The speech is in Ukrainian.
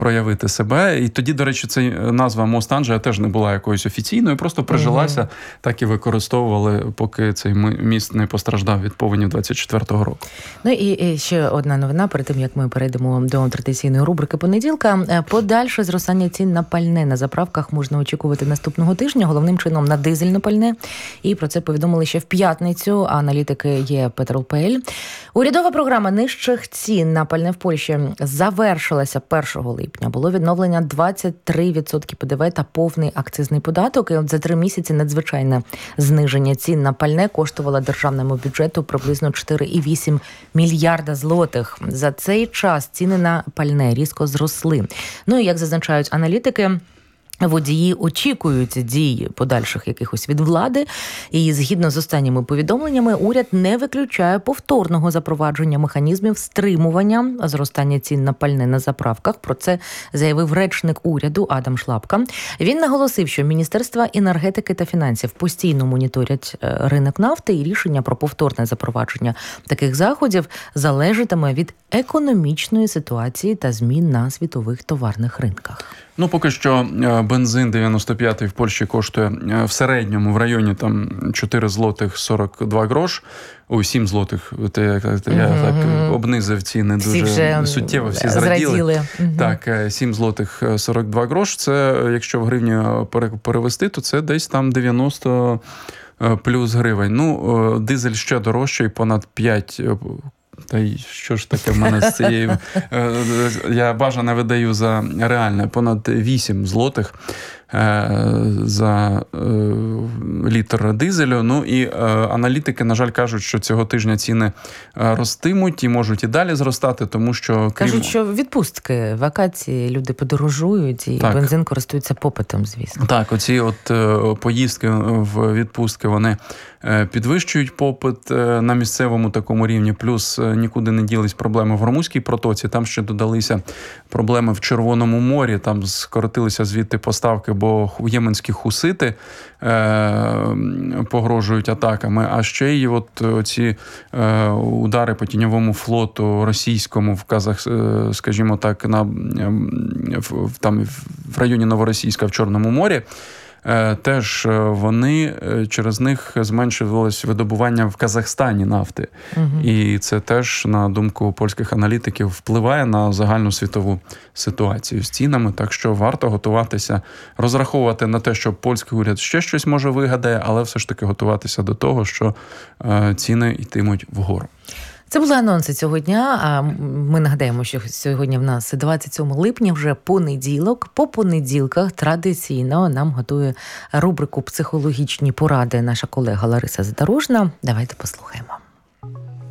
проявити себе. І тоді, до речі, ця назва «Мост Анджея» теж не була якоюсь офіційною, просто прижилася, так і використовували, поки цей міст не постраждав від повені 24-го року. Ну і ще одна новина, перед тим, як ми перейдемо до традиційної рубрики «Понеділка». Подальше зростання цін на пальне на заправках можна очікувати наступного тижня, головним чином на дизельне пальне. І про це повідомили ще в п'ятницю аналітики ЄПетрол.пл. Урядова програма нижчих цін на пальне в Польщі завершилася 1 липня. Було відновлення 23% ПДВ та повний акцизний податок. І от за 3 місяці надзвичайне зниження цін на пальне коштувало державному бюджету приблизно 4,8 мільярда злотих. За цей час ціни на пальне різко зросли. Ну і як зазначають аналітики, водії очікують дій подальших якихось від влади. І згідно з останніми повідомленнями, уряд не виключає повторного запровадження механізмів стримування зростання цін на пальне на заправках. Про це заявив речник уряду Адам Шлапка. Він наголосив, що Міністерства енергетики та фінансів постійно моніторять ринок нафти, і рішення про повторне запровадження таких заходів залежатиме від економічної ситуації та змін на світових товарних ринках. Ну, поки що бензин 95-й в Польщі коштує в середньому в районі там 4 злотих 42 грош. Ой, 7 злотих. Я так обнизив ціни дуже суттєво, всі зраділи. Так, 7 злотих 42 грош. Це, якщо в гривні перевести, то це десь там 90 плюс гривень. Ну, дизель ще дорожчий, понад 5. Та й що ж таке в мене з цією... Я бажане видаю за реальне. Понад 8 злотих за літр дизелю. Ну і аналітики, на жаль, кажуть, що цього тижня ціни ростимуть і можуть і далі зростати, тому що... Кажуть, що відпустки, вакації, люди подорожують і бензин користується попитом, звісно. Так, оці от поїздки в відпустки, вони підвищують попит на місцевому такому рівні, плюс нікуди не ділись проблеми в Гормузькій протоці, там ще додалися проблеми в Червоному морі, там скоротилися звідти поставки, бо єменські хусити погрожують атаками, а ще й от ці удари по тіньовому флоту російському скажімо так, там в районі Новоросійська в Чорному морі, теж через них зменшувалось видобування в Казахстані нафти. І це теж, на думку польських аналітиків, впливає на загальну світову ситуацію з цінами. Так що варто готуватися, розраховувати на те, що польський уряд ще щось може вигадає, але все ж таки готуватися до того, що ціни йтимуть вгору. Це були анонси цього дня, а ми нагадаємо, що сьогодні в нас 27 липня, вже понеділок. По понеділках традиційно нам готує рубрику «Психологічні поради» наша колега Лариса Задорожна. Давайте послухаємо.